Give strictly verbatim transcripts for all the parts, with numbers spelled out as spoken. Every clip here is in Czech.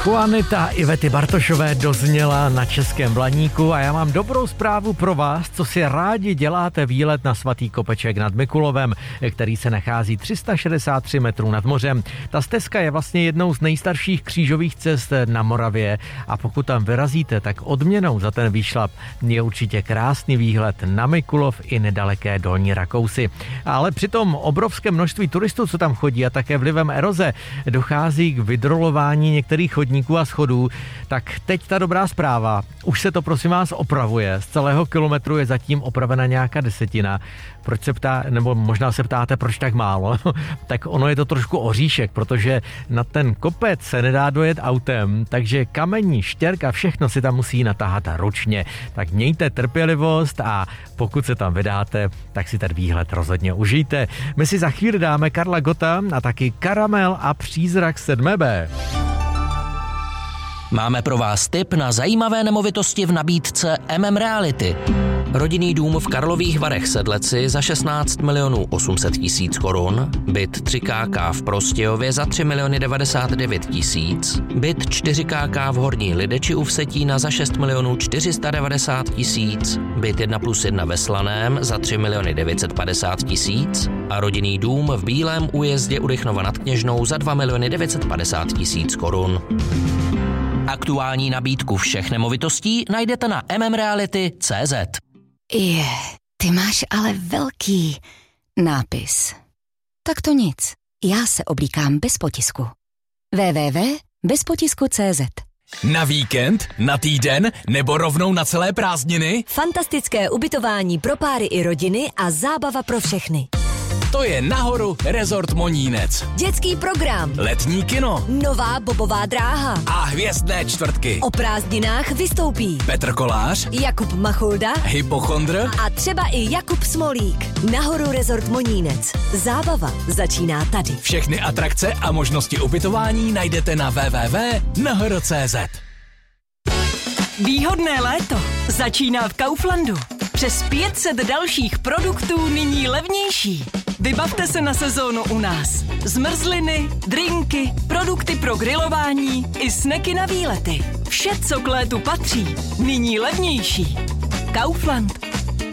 Juanita Ivety Bartošové dozněla na Českém Blaníku a já mám dobrou zprávu pro vás, co si rádi děláte výlet na Svatý Kopeček nad Mikulovem, který se nachází tři sta šedesát tři metrů nad mořem. Ta stezka je vlastně jednou z nejstarších křížových cest na Moravě a pokud tam vyrazíte, tak odměnou za ten výšlap je určitě krásný výhled na Mikulov i nedaleké Dolní Rakousy. Ale při tom obrovském množství turistů, co tam chodí a také vlivem eroze, dochází k vydrolování některých chodníků a schodů, tak teď ta dobrá zpráva. Už se to prosím vás opravuje. Z celého kilometru je zatím opravena nějaká desetina. Proč se ptá, nebo možná se ptáte, proč tak málo? Tak ono je to trošku oříšek, protože na ten kopec se nedá dojet autem, takže kamení, štěrka, všechno si tam musí natáhat ručně. Tak mějte trpělivost a pokud se tam vydáte, tak si ten výhled rozhodně užijte. My si za chvíli dáme Karla Gotta a taky Karamel a Přízrak sedm bé. Máme pro vás tip na zajímavé nemovitosti v nabídce M M Reality. Rodinný dům v Karlových Varech Sedleci za šestnáct milionů osm set tisíc korun, byt tři ká ká v Prostějově za tři miliony devadesát devět tisíc, byt čtyři ká ká v Horní Lideči u Vsetína za šest milionů čtyři sta devadesát tisíc, byt jedna plus jedna ve Slaném za tři miliony devět set padesát tisíc a rodinný dům v Bílém Újezdě u Rychnova nad Kněžnou za dva miliony devět set padesát tisíc korun. Aktuální nabídku všech nemovitostí najdete na m m reality tečka cé zet. Je, ty máš ale velký nápis. Tak to nic, já se oblíkám bez potisku. w w w tečka bez potisku tečka cé zet. Na víkend, na týden nebo rovnou na celé prázdniny? Fantastické ubytování pro páry i rodiny a zábava pro všechny. To je nahoru Resort Monínec. Dětský program, Letní kino nová bobová dráha a hvězdné čtvrtky. O prázdninách vystoupí Petr Kolář, Jakub Machulda, Hypochondr a třeba i Jakub Smolík. Nahoru Resort Monínec. Zábava začíná tady. Všechny atrakce a možnosti ubytování najdete na w w w tečka nahoru tečka cé zet. Výhodné léto začíná v Kauflandu. Přes pět set dalších produktů nyní levnější. Vybavte se na sezónu u nás. Zmrzliny, drinky, produkty pro grilování i sneky na výlety. Vše, co k létu patří, nyní levnější. Kaufland.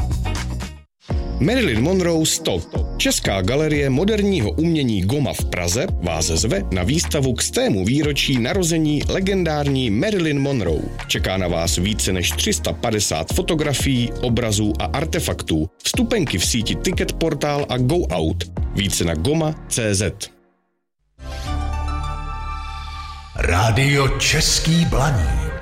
Marilyn Monroe sto. Česká galerie moderního umění Goma v Praze vás zve na výstavu k stému výročí narození legendární Marilyn Monroe. Čeká na vás více než tři sta padesát fotografií, obrazů a artefaktů. Vstupenky v síti Ticket Portal a Go Out. Více na goma tečka cé zet. Rádio Český Blaník.